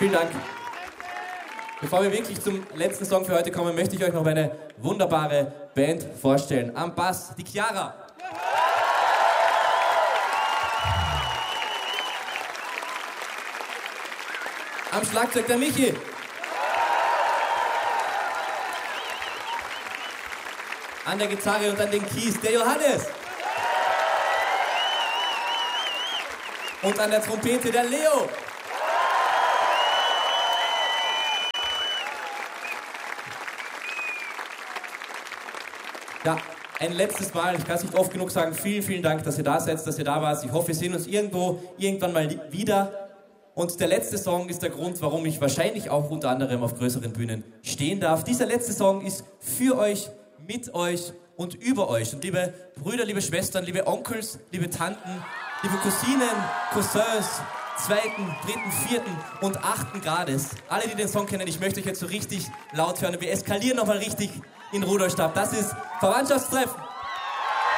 Vielen Dank. Bevor wir wirklich zum letzten Song für heute kommen, möchte ich euch noch eine wunderbare Band vorstellen. Am Bass die Chiara. Am Schlagzeug der Michi. An der Gitarre und an den Keys der Johannes. Und an der Trompete der Leo. Ja, ein letztes Mal, ich kann es nicht oft genug sagen, vielen, vielen Dank, dass ihr da seid, dass ihr da wart. Ich hoffe, wir sehen uns irgendwann mal wieder. Und der letzte Song ist der Grund, warum ich wahrscheinlich auch unter anderem auf größeren Bühnen stehen darf. Dieser letzte Song ist für euch, mit euch und über euch. Und liebe Brüder, liebe Schwestern, liebe Onkels, liebe Tanten, liebe Cousinen, Cousins, 2., 3., 4. und 8. Grades. Alle, die den Song kennen, ich möchte euch jetzt so richtig laut hören. Wir eskalieren nochmal richtig in Rudolstadt. Das ist Verwandtschaftstreffen.